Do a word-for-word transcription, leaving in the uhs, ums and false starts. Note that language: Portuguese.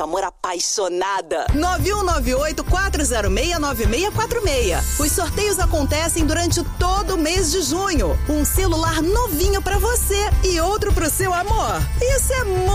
Amor apaixonada. nove um nove oito, quatro zero seis, nove seis quatro seis. Os sorteios acontecem durante todo o mês de junho. Um celular novinho pra você e outro pro seu amor. Isso é muito